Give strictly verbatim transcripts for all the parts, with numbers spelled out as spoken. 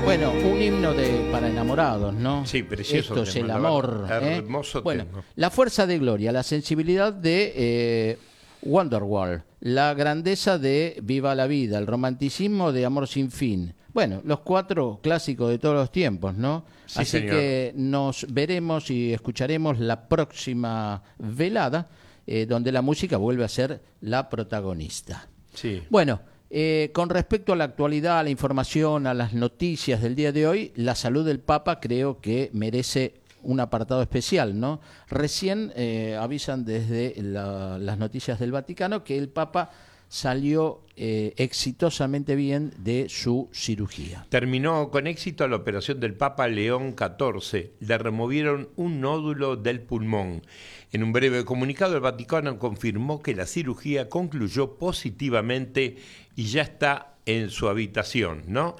Bueno, un himno de, para enamorados, ¿no? Sí, precioso. Esto es el amor. ¿eh? Hermoso Bueno, tema. la fuerza de Gloria, la sensibilidad de eh, Wonderwall, la grandeza de Viva la Vida, el romanticismo de Amor sin fin. Bueno, los cuatro clásicos de todos los tiempos, ¿no? Sí, Así señor. que nos veremos y escucharemos la próxima velada, eh, donde la música vuelve a ser la protagonista. Sí. Bueno, eh, con respecto a la actualidad, a la información, a las noticias del día de hoy, la salud del Papa creo que merece un apartado especial, ¿no? Recién eh, avisan desde la, las noticias del Vaticano que el Papa salió eh, exitosamente bien de su cirugía. Terminó con éxito la operación del Papa León catorce. Le removieron un nódulo del pulmón. En un breve comunicado, el Vaticano confirmó que la cirugía concluyó positivamente y ya está en su habitación, ¿no?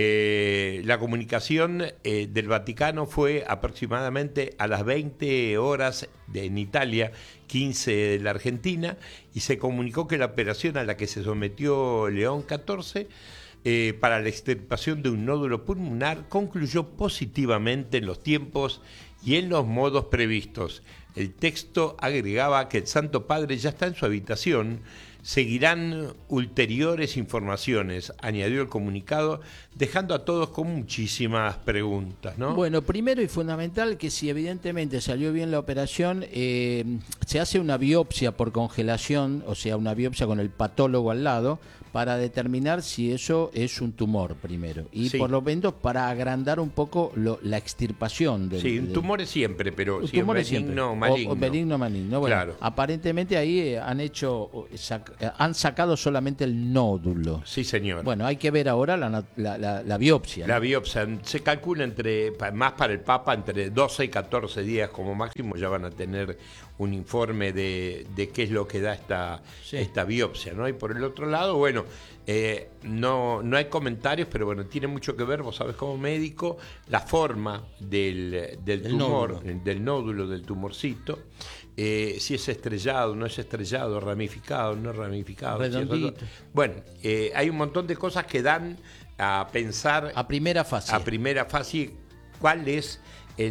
Eh, la comunicación eh, del Vaticano fue aproximadamente a las veinte horas de, en Italia, quince de la Argentina, y se comunicó que la operación a la que se sometió León catorce eh, para la extirpación de un nódulo pulmonar concluyó positivamente en los tiempos y en los modos previstos. El texto agregaba que el Santo Padre ya está en su habitación. Seguirán ulteriores informaciones, añadió el comunicado, dejando a todos con muchísimas preguntas, ¿no? Bueno, primero y fundamental que si evidentemente salió bien la operación, eh, se hace una biopsia por congelación, o sea, una biopsia con el patólogo al lado, para determinar si eso es un tumor primero. Y Sí. por lo menos para agrandar un poco lo, la extirpación del... Sí, un del- tumor es siempre, pero Un si es tumor es benigno, siempre. maligno. O, o benigno maligno. Bueno, Claro. aparentemente ahí eh, han hecho, eh, sac- eh, han sacado solamente el nódulo. Sí, señor. Bueno, hay que ver ahora la, nat- la, la- la biopsia. ¿no? La biopsia se calcula entre, pa- más para el Papa, entre doce y catorce días como máximo ya van a tener un informe de, de qué es lo que da esta, Sí. esta biopsia, ¿no? Y por el otro lado, bueno, eh, no, no hay comentarios, pero bueno, tiene mucho que ver, vos sabés como médico, la forma del, del El tumor, nódulo. del nódulo, del tumorcito, eh, si es estrellado, no es estrellado, ramificado, no es ramificado. si es Redondito. otro- bueno, eh, hay un montón de cosas que dan a pensar A primera fase. a primera fase cuál es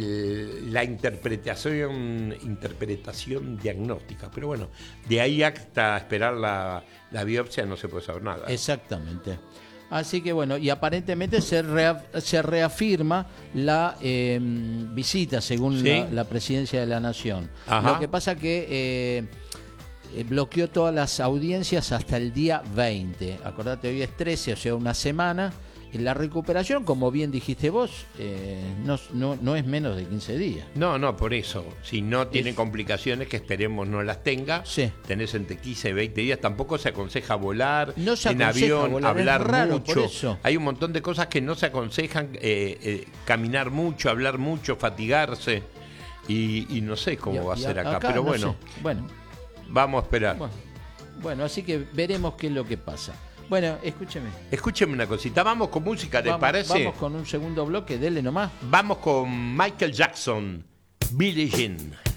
el- la interpretación interpretación diagnóstica, pero bueno, de ahí hasta esperar la, la biopsia no se puede saber nada. Exactamente. Así que bueno, y aparentemente se, rea- se reafirma la eh, visita según Sí. la, la presidencia de la Nación. Ajá. Lo que pasa que eh, eh, bloqueó todas las audiencias hasta el día veinte. Acordate, hoy es trece, o sea, una semana. Y la recuperación, como bien dijiste vos, eh, no, no, no es menos de quince días. No, no, por eso, si no tiene Es- complicaciones, que esperemos no las tenga, Sí. tenés entre quince y veinte días, tampoco se aconseja volar No se en aconseja avión, volar, es hablar raro, por mucho, eso. hay un montón de cosas que no se aconsejan, eh, eh, caminar mucho, hablar mucho, fatigarse, y, y no sé cómo Y- va a y ser acá, acá pero no bueno, sé. Bueno, vamos a esperar. bueno, bueno, así que veremos qué es lo que pasa. Bueno, escúcheme. Escúcheme una cosita, vamos con música, ¿te Vamos, parece? vamos con un segundo bloque, dele nomás. Vamos con Michael Jackson, Billie Jean.